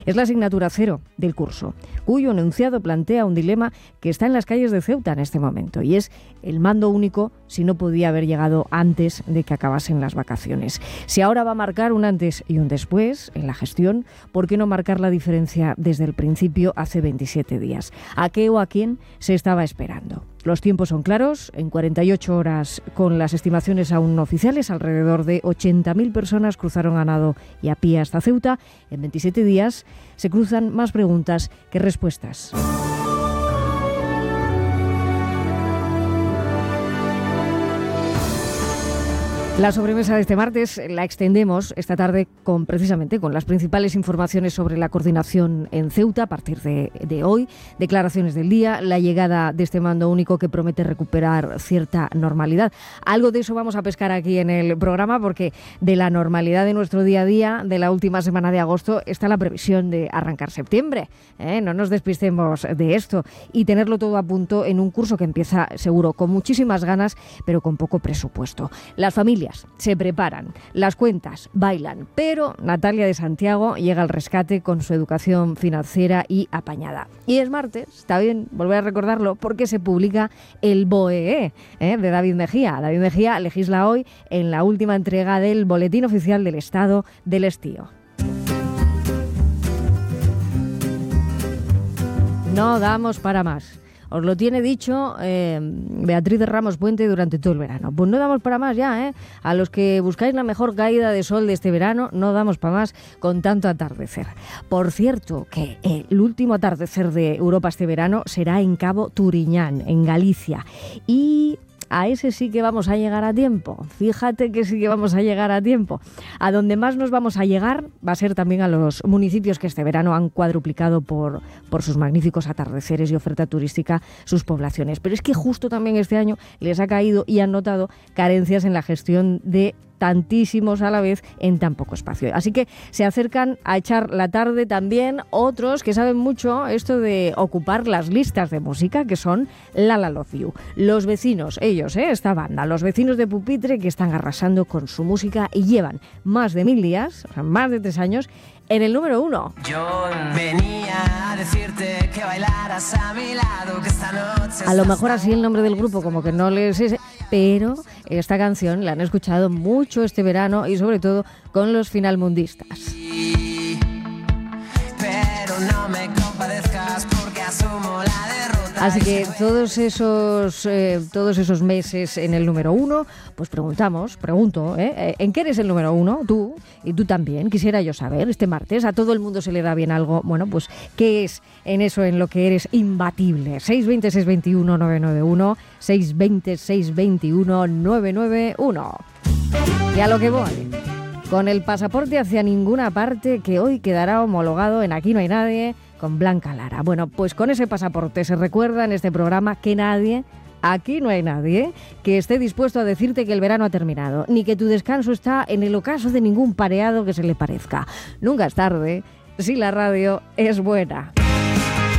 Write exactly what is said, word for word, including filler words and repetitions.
Es la asignatura cero del curso, cuyo enunciado plantea un dilema que está en las calles de Ceuta en este momento, y es el mando único si no podía haber llegado antes de que acabasen las vacaciones. Si ahora va a marcar un antes y un después en la gestión, ¿por qué no marcar la diferencia desde el principio hace veintisiete días? ¿A qué o a quién se estaba esperando? Los tiempos son claros. En cuarenta y ocho horas, con las estimaciones aún no oficiales, alrededor de ochenta mil personas cruzaron a nado y a pie hasta Ceuta. En veintisiete días se cruzan más preguntas que respuestas. La sobremesa de este martes la extendemos esta tarde con precisamente con las principales informaciones sobre la coordinación en Ceuta a partir de, de hoy, declaraciones del día, la llegada de este mando único que promete recuperar cierta normalidad. Algo de eso vamos a pescar aquí en el programa, porque de la normalidad de nuestro día a día de la última semana de agosto está la previsión de arrancar septiembre. ¿eh? No nos despistemos de esto y tenerlo todo a punto en un curso que empieza seguro con muchísimas ganas, pero con poco presupuesto. Las familias se preparan, las cuentas bailan, pero Natalia de Santiago llega al rescate con su educación financiera y apañada. Y es martes, está bien volver a recordarlo, porque se publica el B O E E ¿eh? de David Mejía. David Mejía legisla hoy en la última entrega del Boletín Oficial del Estado del Estío. No damos para más. Os lo tiene dicho eh, Beatriz de Ramos Puente durante todo el verano. Pues no damos para más ya, ¿eh? A los que buscáis la mejor caída de sol de este verano, no damos para más con tanto atardecer. Por cierto, que el último atardecer de Europa este verano será en Cabo Turiñán, en Galicia. Y a ese sí que vamos a llegar a tiempo. Fíjate que sí que vamos a llegar a tiempo. A donde más nos vamos a llegar va a ser también a los municipios que este verano han cuadruplicado por, por sus magníficos atardeceres y oferta turística sus poblaciones. Pero es que justo también este año les ha caído y han notado carencias en la gestión de tantísimos a la vez en tan poco espacio. Así que se acercan a echar la tarde también otros que saben mucho esto de ocupar las listas de música, que son La La Love You. Los vecinos, ellos, ¿eh? esta banda, los vecinos de Pupitre, que están arrasando con su música y llevan más de mil días, o sea, más de tres años, en el número uno. Yo venía a decirte que bailaras a mi lado, que esta noche... A lo mejor así el nombre del grupo como que no les es, pero esta canción la han escuchado mucho este verano y sobre todo con los finalmundistas. Pero no me compadezcas porque asumo la derrota. Así que todos esos eh, todos esos meses en el número uno, pues preguntamos, pregunto, ¿eh? ¿en qué eres el número uno? Tú, y tú también, quisiera yo saber, este martes, a todo el mundo se le da bien algo, bueno, pues, ¿qué es en eso en lo que eres imbatible? seis dos cero, seis dos uno, nueve nueve uno, seis dos cero, seis dos uno, nueve nueve uno. Y a lo que voy, con el pasaporte hacia ninguna parte, que hoy quedará homologado en Aquí No Hay Nadie, con Blanca Lara. Bueno, pues con ese pasaporte se recuerda en este programa que nadie, aquí no hay nadie, que esté dispuesto a decirte que el verano ha terminado, ni que tu descanso está en el ocaso de ningún pareado que se le parezca. Nunca es tarde si la radio es buena.